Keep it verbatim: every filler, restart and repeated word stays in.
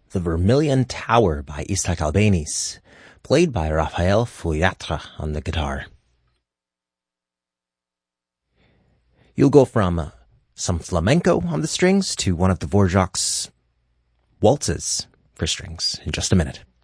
The Vermilion Tower by Isaac Albéniz, played by Raphael Fouillatre on the guitar. You'll go from uh, some flamenco on the strings to one of Dvorak's waltzes for strings in just a minute.